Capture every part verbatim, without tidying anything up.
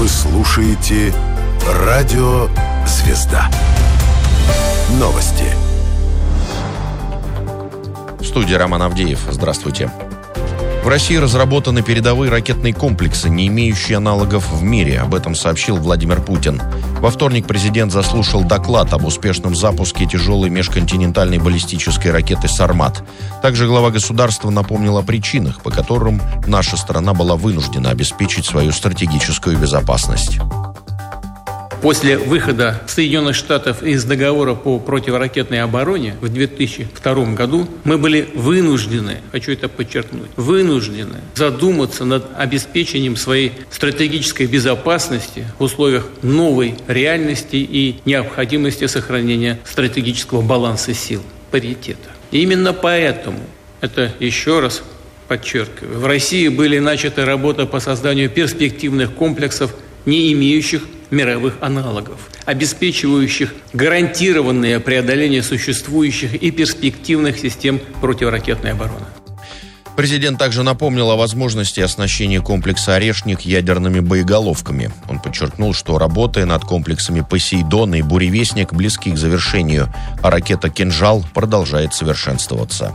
Вы слушаете Радио Звезда. Новости. В студии Роман Авдеев. Здравствуйте. В России разработаны передовые ракетные комплексы, не имеющие аналогов в мире. Об этом сообщил Владимир Путин. Во вторник президент заслушал доклад об успешном запуске тяжелой межконтинентальной баллистической ракеты «Сармат». Также глава государства напомнил о причинах, по которым наша страна была вынуждена обеспечить свою стратегическую безопасность. После выхода Соединенных Штатов из договора по противоракетной обороне в две тысячи втором году мы были вынуждены, хочу это подчеркнуть, вынуждены задуматься над обеспечением своей стратегической безопасности в условиях новой реальности и необходимости сохранения стратегического баланса сил, паритета. И именно поэтому, это еще раз подчеркиваю, в России были начаты работы по созданию перспективных комплексов, не имеющих мировых аналогов, обеспечивающих гарантированное преодоление существующих и перспективных систем противоракетной обороны. Президент также напомнил о возможности оснащения комплекса «Орешник» ядерными боеголовками. Он подчеркнул, что работы над комплексами «Посейдон» и «Буревестник» близки к завершению, а ракета «Кинжал» продолжает совершенствоваться.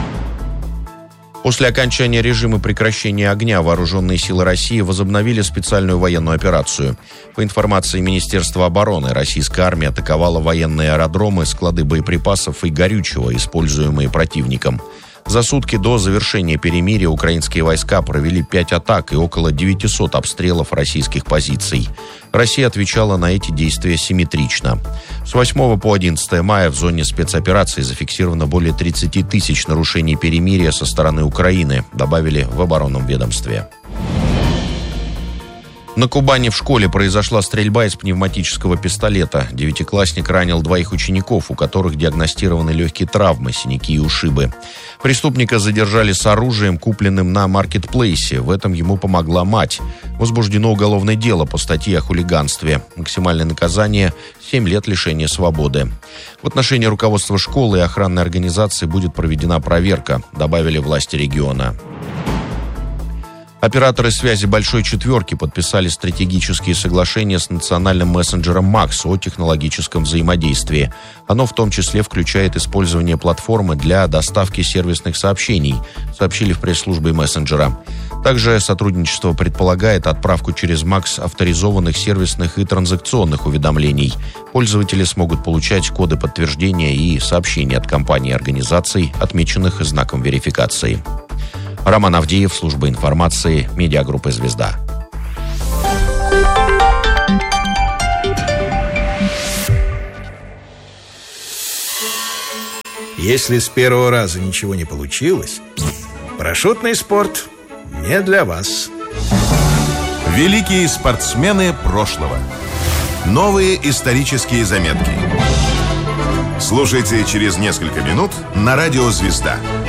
После окончания режима прекращения огня вооруженные силы России возобновили специальную военную операцию. По информации Министерства обороны, российская армия атаковала военные аэродромы, склады боеприпасов и горючего, используемые противником. За сутки до завершения перемирия украинские войска провели пять атак и около девятисот обстрелов российских позиций. Россия отвечала на эти действия симметрично. С восьмого по одиннадцатое мая в зоне спецоперации зафиксировано более тридцати тысяч нарушений перемирия со стороны Украины, добавили в оборонном ведомстве. На Кубани в школе произошла стрельба из пневматического пистолета. Девятиклассник ранил двоих учеников, у которых диагностированы легкие травмы, синяки и ушибы. Преступника задержали с оружием, купленным на маркетплейсе. В этом ему помогла мать. Возбуждено уголовное дело по статье о хулиганстве. Максимальное наказание – семь лет лишения свободы. В отношении руководства школы и охранной организации будет проведена проверка, добавили власти региона. Операторы связи «Большой четверки» подписали стратегические соглашения с национальным мессенджером «Макс» о технологическом взаимодействии. Оно в том числе включает использование платформы для доставки сервисных сообщений, сообщили в пресс-службе мессенджера. Также сотрудничество предполагает отправку через «Макс» авторизованных сервисных и транзакционных уведомлений. Пользователи смогут получать коды подтверждения и сообщения от компаний и организаций, отмеченных знаком верификации. Роман Авдеев, служба информации, медиагруппы «Звезда». Если с первого раза ничего не получилось, парашютный спорт не для вас. Великие спортсмены прошлого. Новые исторические заметки. Слушайте через несколько минут на радио «Звезда».